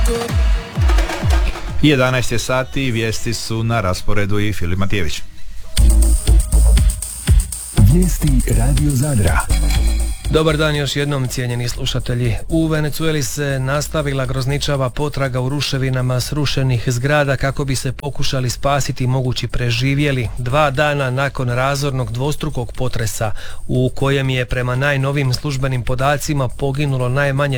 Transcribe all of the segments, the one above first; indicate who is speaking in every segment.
Speaker 1: 11 je sati, vijesti su na rasporedu i Filip Matijević.
Speaker 2: Vijesti Radio Zadra.
Speaker 3: Dobar dan još jednom, cijenjeni slušatelji. U Venezueli se nastavila grozničava potraga u ruševinama srušenih zgrada kako bi se pokušali spasiti mogući preživjeli 2 dana nakon razornog dvostrukog potresa u kojem je prema najnovim službenim podacima poginulo najmanje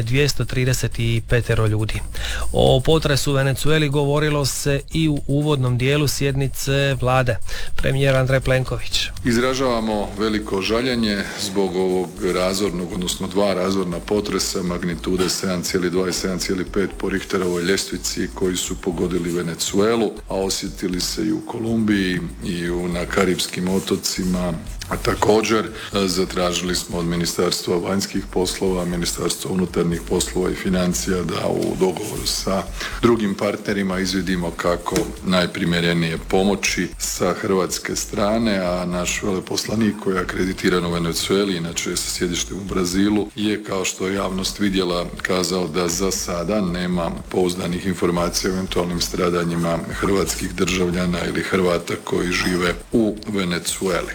Speaker 3: 235 ljudi. O potresu u Venezueli govorilo se i u uvodnom dijelu sjednice vlade. Premijer Andrej Plenković.
Speaker 4: Izražavamo veliko žaljenje zbog ovog razornog, odnosno 2 razorna potresa magnitude 7,2 i 7,5 po Richterovoj ljestvici koji su pogodili Venezuelu, a osjetili se i u Kolumbiji i na Karipskim otocima. A također zatražili smo od Ministarstva vanjskih poslova, Ministarstva unutarnjih poslova i financija da u dogovoru sa drugim partnerima izvidimo kako najprimjerenije pomoći sa hrvatske strane, a naš veleposlanik koji je akreditiran u Venezueli, inače je sa sjedištem u Brazilu, je kao što je javnost vidjela kazao da za sada nema pouzdanih informacija o eventualnim stradanjima hrvatskih državljana ili Hrvata koji žive u Venezueli.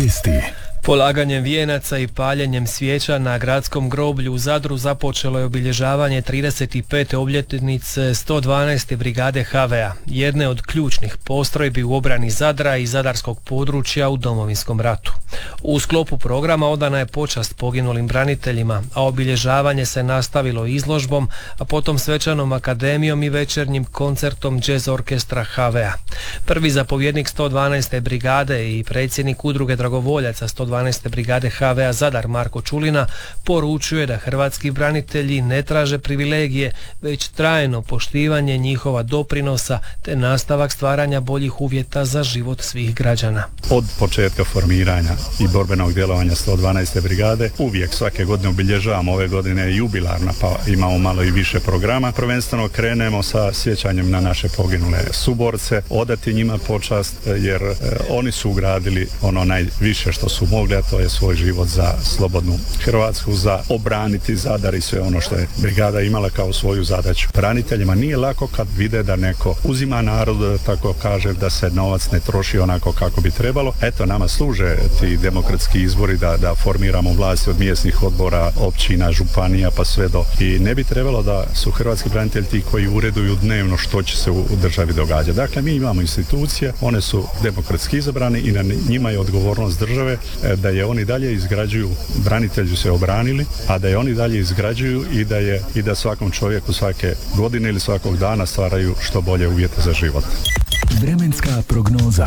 Speaker 3: Polaganjem vijenaca i paljenjem svijeća na gradskom groblju u Zadru započelo je obilježavanje 35. obljetnice 112. brigade HV-a, jedne od ključnih postrojbi u obrani Zadra i zadarskog područja u Domovinskom ratu. U sklopu programa odana je počast poginulim braniteljima, a obilježavanje se nastavilo izložbom, a potom svečanom akademijom i večernjim koncertom jazz orkestra HV-a. Prvi zapovjednik 112. brigade i predsjednik udruge dragovoljaca 112. brigade HV-a Zadar Marko Čulina poručuje da hrvatski branitelji ne traže privilegije, već trajno poštivanje njihova doprinosa te nastavak stvaranja boljih uvjeta za život svih građana.
Speaker 5: Od početka formiranja i borbenog djelovanja 112. brigade uvijek svake godine obilježavamo, ove godine je jubilarna pa imamo malo i više programa. Prvenstveno krenemo sa sjećanjem na naše poginule suborce, odati njima počast jer oni su ugradili ono najviše što su mogli, a to je svoj život za slobodnu Hrvatsku, za obraniti Zadar i sve ono što je brigada imala kao svoju zadaću. Braniteljima nije lako kad vide da neko uzima narod, tako kaže, da se novac ne troši onako kako bi trebalo. Eto, nama služe ti demokratski izbori da formiramo vlasti od mjesnih odbora, općina, županija pa sve do. I ne bi trebalo da su hrvatski branitelji ti koji ureduju dnevno što će se u državi događati. Dakle, mi imamo institucije, one su demokratski izabrane i na njima je odgovornost države da je oni dalje izgrađuju, branitelji se obranili, a da je oni dalje izgrađuju i da svakom čovjeku svake godine ili svakog dana stvaraju što bolje uvjete za život.
Speaker 2: Vremenska prognoza.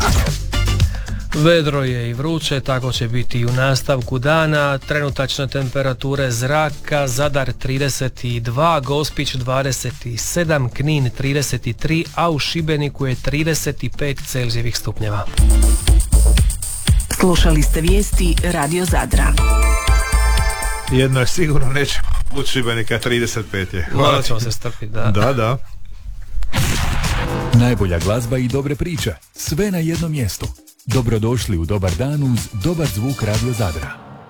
Speaker 3: Vedro je i vruće, tako će biti i u nastavku dana. Trenutačne temperature zraka: Zadar 32, Gospić 27, Knin 33, a u Šibeniku je 35 Celzijevih stupnjeva.
Speaker 6: Slušali ste vijesti Radio Zadra.
Speaker 1: Jedno je sigurno, nećemo od Šibenika, 35 je.
Speaker 3: Malo ćemo se strpiti, da.
Speaker 1: Da.
Speaker 2: Najbolja glazba i dobre priče, sve na jednom mjestu. Dobrodošli u Dobar dan uz dobar zvuk Radio Zadra.